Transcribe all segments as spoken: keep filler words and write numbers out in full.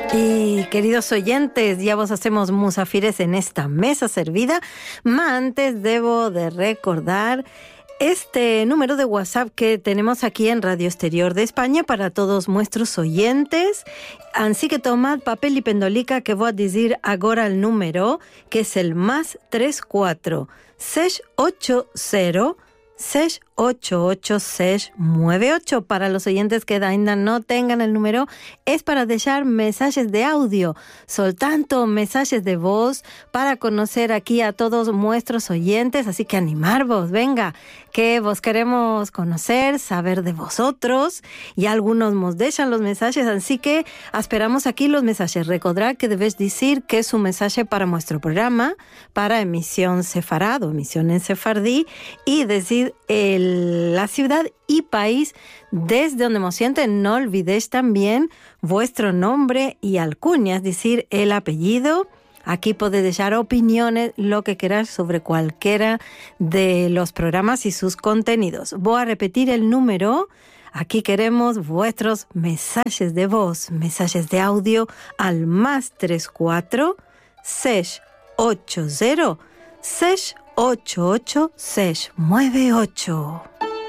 Y queridos oyentes, ya vos hacemos musafires en esta mesa servida. Ma antes debo de recordar este número de WhatsApp que tenemos aquí en Radio Exterior de España para todos nuestros oyentes. Así que tomad papel y pendolica que voy a decir ahora el número, que es el más tres cuatro seis ocho cero seis ocho ocho seis nueve ocho. Para los oyentes que ainda no tengan el número, es para dejar mensajes de audio, soltanto mensajes de voz para conocer aquí a todos nuestros oyentes. Así que animarvos, venga, que vos queremos conocer, saber de vosotros, y algunos nos dejan los mensajes, así que esperamos aquí los mensajes. Recordad que debes decir que es un mensaje para nuestro programa, para emisión sefarad o emisión en sefardí, y decir el la ciudad y país desde donde nos sienten. No olvidéis también vuestro nombre y alcuña, es decir, el apellido. Aquí podéis dejar opiniones, lo que queráis sobre cualquiera de los programas y sus contenidos. Voy a repetir el número. Aquí queremos vuestros mensajes de voz, mensajes de audio al más tres cuatro seis ocho cero seis ocho ocho seis nueve ocho.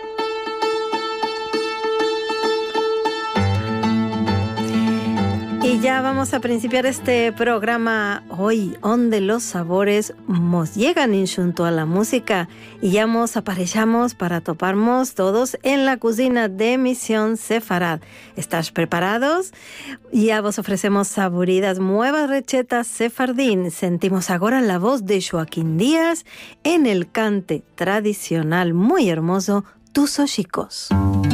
Y ya vamos a principiar este programa hoy, donde los sabores nos llegan junto a la música, y ya nos aparejamos para toparnos todos en la cocina de Misión Sefarad. ¿Estás preparados? Ya vos ofrecemos saboridas nuevas recetas sefardín. Sentimos ahora la voz de Joaquín Díaz en el cante tradicional muy hermoso, Tus Ojicos.